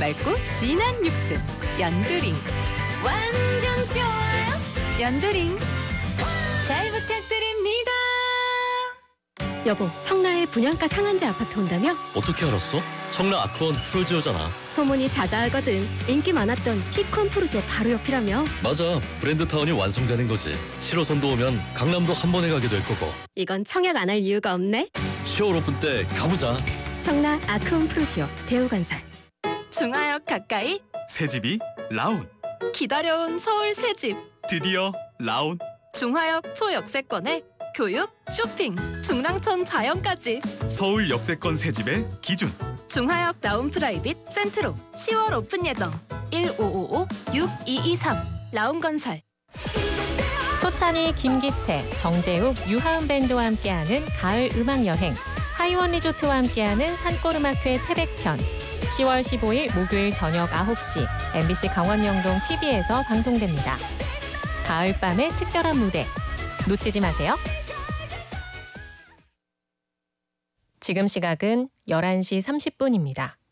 맑고 진한 육수 연두링. 완전 좋아요. 연두링. 잘 부탁드립니다. 여보, 청라에 분양가 상한제 아파트 온다며? 어떻게 알았어? 청라 아쿠원 프로지오잖아. 소문이 자자하거든. 인기 많았던 피콘 프로지오 바로 옆이라며? 맞아. 브랜드타운이 완성되는 거지. 7호선도 오면 강남도 한 번에 가게 될 거고. 이건 청약 안 할 이유가 없네. 10월 오픈 때 가보자. 청라 아쿠온 프로지오 대우건설. 중화역 가까이 새집이 라운. 기다려온 서울 새집. 드디어 라운. 중화역 초역세권에 교육, 쇼핑, 중랑천 자연까지. 서울 역세권 새집의 기준. 중화역 라운 프라이빗 센트로 10월 오픈 예정. 1555-6223 라운건설. 소찬이, 김기태, 정재욱, 유하은 밴드와 함께하는 가을 음악 여행. 하이원 리조트와 함께하는 산골음악회 태백편. 10월 15일 목요일 저녁 9시 MBC 강원영동 TV에서 방송됩니다. 가을밤의 특별한 무대 놓치지 마세요. 지금 시각은 11시 30분입니다.